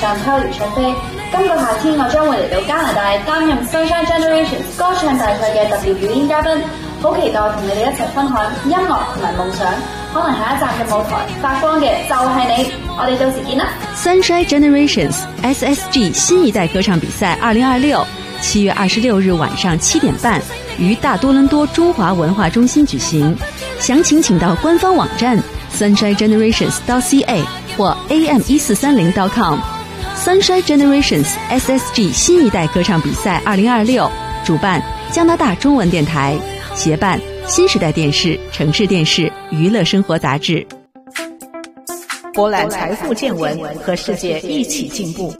上偷聊卓飛。今個夏天我將會嚟到加拿大擔任 Sunshine Generations 歌唱大賽嘅特別表演嘉賓，好期待同你哋一齊分享音樂同埋夢想。可能下一站嘅舞台發光嘅就係你，我哋到時見啦。 Sunshine Generations SSG 新一代歌唱比賽2026 7月26日晚上7點半於大多倫多中華文化中心舉行，詳情請到官方網站 sunshinegenerations.ca 或 am1430.com。Sunshine Generations SSG 新一代歌唱比賽2026主辦加拿大中文電台，協辦新時代電視、城市電視、娛樂生活雜誌。 博覽財富見聞，和世界一起進步。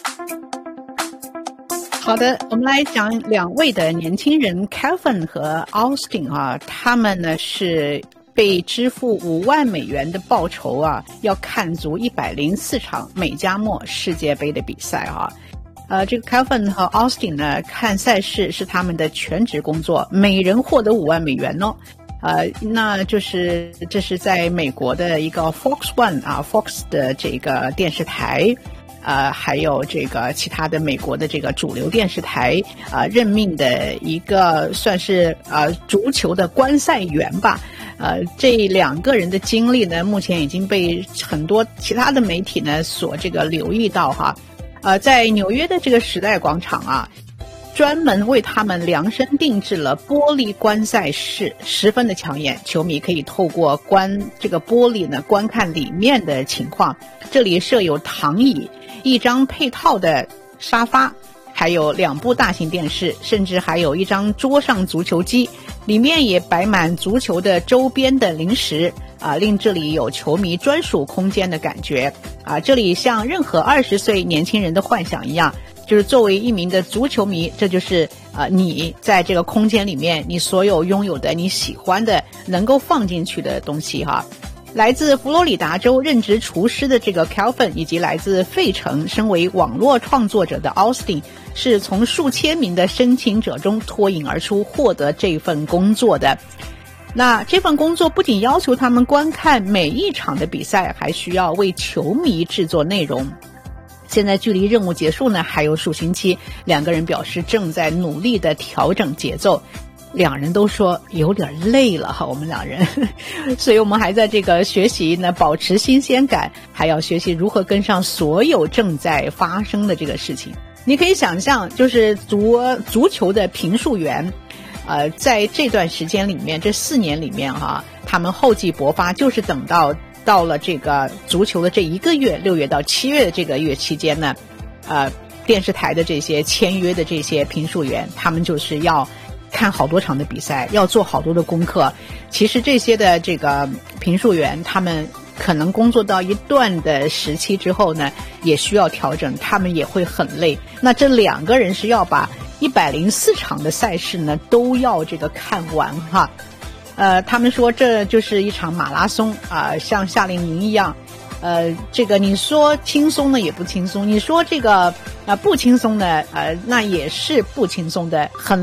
好的，我們來講兩位的年輕人 Calvin 和 Austin 啊，他們呢是被支付5萬美元的報酬啊，要看足104場美加墨世界杯的比賽啊。這個 Calvin 和 Austin 呢，看賽事是他們的全職工作，每人獲得5萬美元哦。那就是這是在美國的一個 Fox One 啊 Fox 的這個電視台，還有這個其他的美國的這個主流電視台任命的一個算是足球的觀賽員吧。這兩個人的經歷呢，目前已經被很多其他的媒體呢所這個留意到哈。在紐約的這個時代廣場啊，專門為他們量身定制了玻璃觀賽室，十分的搶眼，球迷可以透過這個玻璃呢觀看裡面的情況。這裡設有躺椅、一張配套的沙發，還有2部大型電視，甚至還有一張桌上足球機，裡面也擺滿足球的周邊的零食令這裡有球迷專屬空間的感覺這裡像任何20歲年輕人的幻想一樣，就是作為一名的足球迷，這就是你在這個空間裡面，你所有擁有的你喜歡的能夠放進去的東西哈。來自佛羅里達州任職廚師的這個 Calvin 以及來自費城身為網絡創作者的 Austin 是從數千名的申請者中脫穎而出獲得這份工作的。那這份工作不僅要求他們觀看每一場的比賽，還需要為球迷製作內容。現在距離任務結束呢還有數星期，兩個人表示正在努力的調整節奏。兩人都說有點累了哈，我們兩人所以我們還在這個學習呢，保持新鮮感，還要學習如何跟上所有正在發生的這個事情。你可以想象，就是足球的評述員在這段時間裡面，這4年裡面哈，他們厚積薄發，就是等到了這個足球的這1個月，6月到7月的這個月期間呢，電視台的這些簽約的這些評述員，他們就是要看好多場的比賽，要做好多的功課。其實這些的這個評述員，他們可能工作到一段的時期之後呢，也需要調整，他們也會很累。那這兩個人是要把104場的賽事呢都要這個看完哈。他們說這就是一場馬拉松像夏令營一樣。這個你說輕鬆呢也不輕鬆，你說這個不輕鬆呢那也是不輕鬆的，很